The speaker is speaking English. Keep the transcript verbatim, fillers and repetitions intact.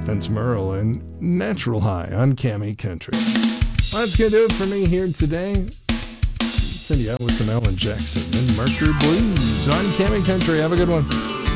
That's Merle and Natural High on Cami Country. Well, that's going to do it for me here today. Send you out with some Alan Jackson and Marker Blues on Cami Country. Have a good one.